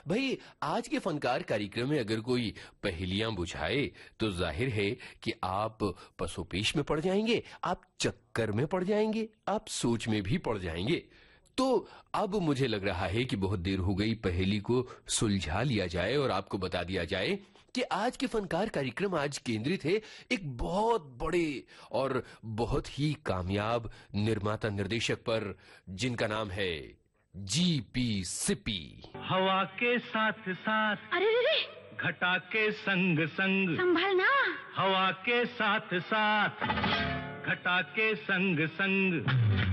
भाई आज के फनकार कार्यक्रम में अगर कोई पहेलियां बुझाए तो जाहिर है कि आप पसोपेश में पड़ जाएंगे, आप चक्कर में पड़ जाएंगे, आप सोच में भी पड़ जाएंगे। तो अब मुझे लग रहा है कि बहुत देर हो गई, पहेली को सुलझा लिया जाए और आपको बता दिया जाए कि आज के फनकार कार्यक्रम आज केंद्रित है एक बहुत बड़े और बहुत ही कामयाब निर्माता निर्देशक पर, जिनका नाम है जीपी सिपी। हवा के साथ साथ, अरे रे, घटा के संग संग, संभलना। हवा के साथ साथ, घटा के संग संग,